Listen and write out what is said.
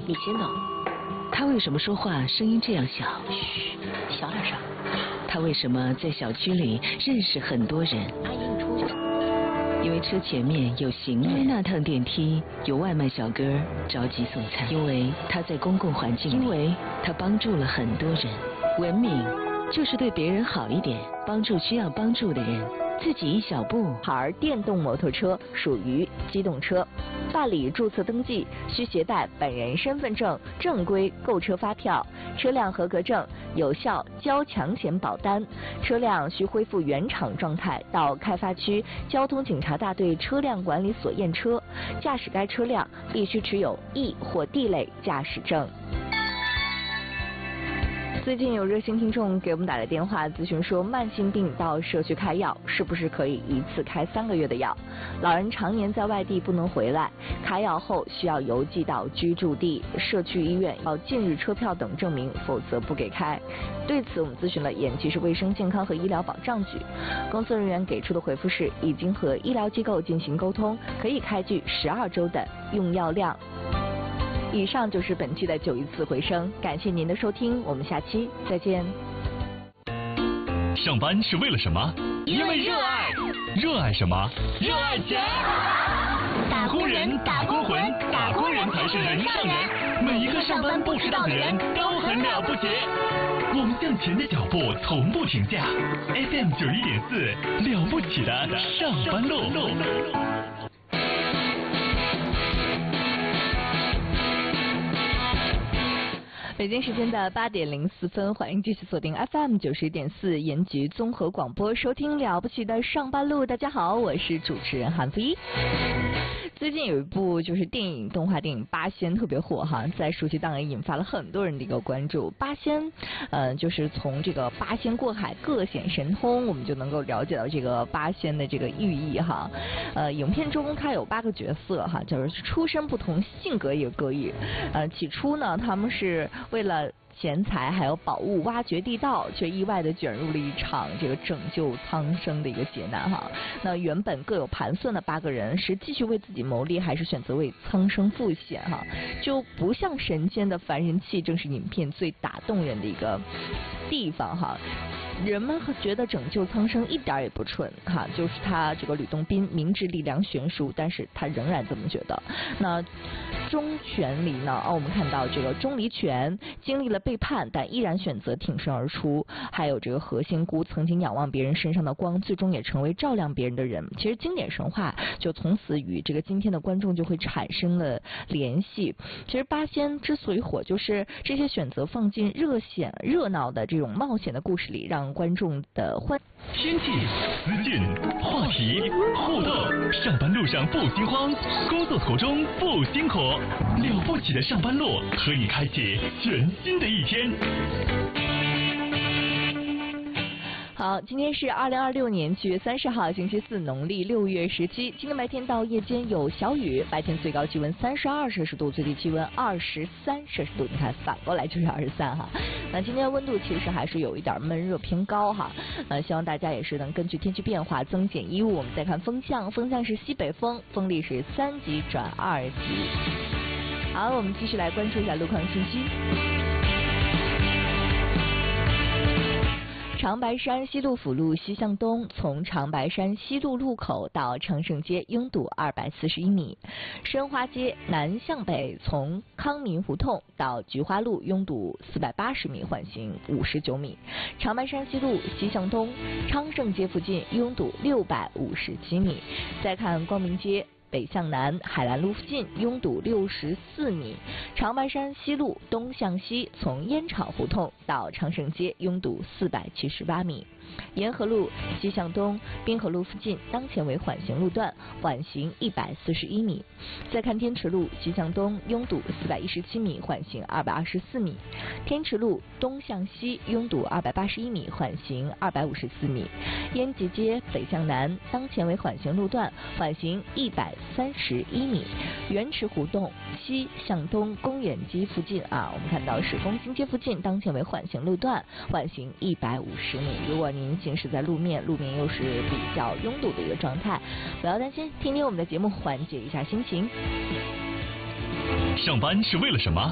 你先走。 他为什么说话声音这样小？ 嘘，小点声。 他为什么在小区里认识很多人？ 阿姨，你出去。 因为车前面有行人，因为那趟电梯有外卖小哥着急送餐，因为他在公共环境里，因为他帮助了很多人。文明就是对别人好一点，帮助需要帮助的人，自己一小步。 而电动摩托车属于机动车，办理注册登记需携带本人身份证、正规购车发票、车辆合格证、有效交强险保单。车辆需恢复原厂状态，到开发区交通警察大队车辆管理所验车。驾驶该车辆必须持有 E 或 D 类驾驶证。最近有热心听众给我们打来电话咨询说，慢性病到社区开药是不是可以一次开3个月的药？老人常年在外地不能回来，开药后需要邮寄到居住地、社区医院，要近日车票等证明，否则不给开。对此我们咨询了延吉市卫生健康和医疗保障局，工作人员给出的回复是已经和医疗机构进行沟通，可以开具12周的用药量。以上就是本期的9一次回声，感谢您的收听，我们下期再见。 上班是为了什么？ 因为热爱。 热爱什么？ 热爱钱。 打工人，打工魂，打工人才是人上人。每一个上班不迟到的人都很了不起。我们向前的脚步从不停下。FM 91.4，了不起的上班路。 北京时间的8点04分，欢迎继续锁定 FM 91.4延吉综合广播，收听了不起的上班路。大家好，我是主持人韩飞。最近有一部就是动画电影《八仙》特别火哈，在暑期档也引发了很多人的一个关注。八仙，就是从这个八仙过海各显神通，我们就能够了解到这个八仙的这个寓意哈。影片中它有8个角色哈，就是出身不同，性格也各异。起初呢，他们是为了钱财还有宝物挖掘地道，却意外的卷入了一场这个拯救苍生的一个劫难哈。那原本各有盘算的8个人是继续为自己谋利，还是选择为苍生赴险哈？就不像神仙的凡人气，正是影片最打动人的一个地方哈。人们觉得拯救苍生一点也不蠢哈，就是他这个吕洞宾明知力量悬殊，但是他仍然这么觉得。那钟铨里呢，我们看到这个钟离权经历了背叛，但依然选择挺身而出。还有这个何仙姑曾经仰望别人身上的光，最终也成为照亮别人的人。其实经典神话就从此与这个今天的观众就会产生了联系。其实八仙之所以火，就是这些选择放进热闹的这种冒险的故事里，让观众的天气、资讯、话题、互动，上班路上不惊慌，工作途中不辛苦，了不起的上班路和你开启全新的一天。 好，今天是2026年7月30号，星期四，农历6月17。今天白天到夜间有小雨，白天最高气温32摄氏度，最低气温23摄氏度。你看，反过来就是23哈。那今天温度其实还是有一点闷热偏高哈。希望大家也是能根据天气变化增减衣物。我们再看风向，风向是西北风，风力是3级转2级。好，我们继续来关注一下路况信息。长白山西路辅路西向东，从长白山西路路口到长盛街拥堵241米；申花街南向北，从康民胡同到菊花路拥堵480米，缓行59米；长白山西路西向东，昌盛街附近拥堵657米。再看光明街北向南，海南路附近拥堵64米；长白山西路东向西，从烟厂胡同到长盛街拥堵478米；沿河路西向东，滨河路附近当前为缓行路段，缓行141米。再看天池路西向东，拥堵417米，缓行224米；天池路东向西拥堵281米，缓行254米；烟集街北向南，当前为缓行路段，缓行131米；元池胡同西向东公园街附近我们看到是工兴街附近，当前为缓行路段，缓行150米。如果您行驶在路面又是比较拥堵的一个状态，不要担心，听听我们的节目，缓解一下心情。 上班是为了什么？